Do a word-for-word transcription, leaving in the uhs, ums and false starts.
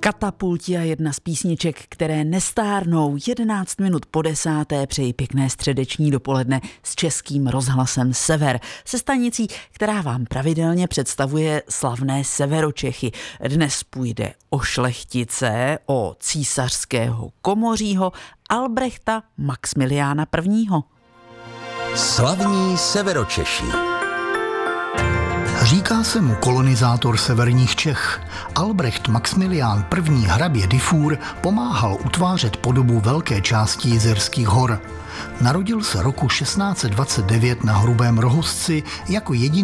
Katapulti a jedna z písniček, které nestárnou. jedenáct minut po desáté přeji pěkné středeční dopoledne s Českým rozhlasem Sever. Se stanicí, která vám pravidelně představuje slavné Severočechy. Dnes půjde o šlechtice, o císařského komořího Albrechta Maxmiliána prvního. Slavní Severočeši. Říká se mu kolonizátor severních Čech. Albrecht Maxmilián první hrabě Diffur pomáhal utvářet podobu velké části Jizerských hor. Narodil se roku šestnáct set dvacet devět na Hrubém Rohozci jako jediný